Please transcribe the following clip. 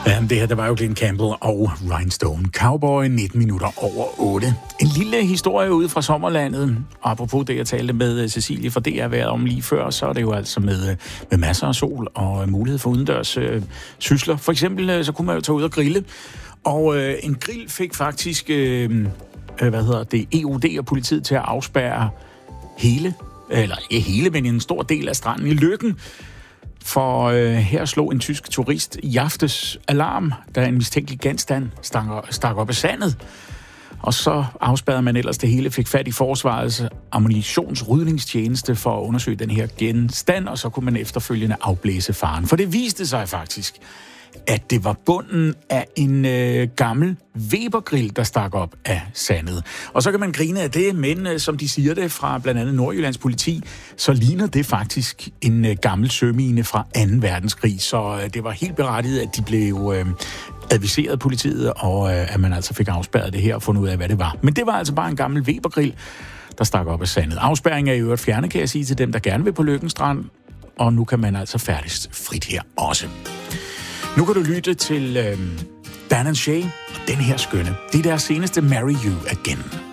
Det her, der var jo Glenn Campbell og Rhinestone Cowboy, 19 minutter over 8. En lille historie ude fra sommerlandet. Apropos det, jeg talte med Cecilie fra DR om lige før, så er det jo altså med masser af sol og mulighed for udendørs sysler. For eksempel, så kunne man jo tage ud og grille. Og en grill fik faktisk, EOD og politiet til at afspærre men en stor del af stranden i Løkken. For her slog en tysk turist i aftes alarm, da en mistænkelig genstand stak op af sandet. Og så afspærrede man ellers det hele, fik fat i forsvarets ammunitionsrydningstjeneste for at undersøge den her genstand, og så kunne man efterfølgende afblæse faren. For det viste sig faktisk, at det var bunden af en gammel Weber-grill, der stak op af sandet. Og så kan man grine af det, men som de siger det fra blandt andet Nordjyllands politi, så ligner det faktisk en gammel sømine fra 2. verdenskrig. Så det var helt berettiget, at de blev adviseret politiet, og at man altså fik afspærret det her og fundet ud af, hvad det var. Men det var altså bare en gammel Weber-grill, der stak op af sandet. Afspærring er i øvrigt fjernet, kan jeg sige til dem, der gerne vil på Løkken Strand, og nu kan man altså færdes frit her også. Nu kan du lytte til Dan & Shay og den her skønne. Det er deres seneste Marry You Again.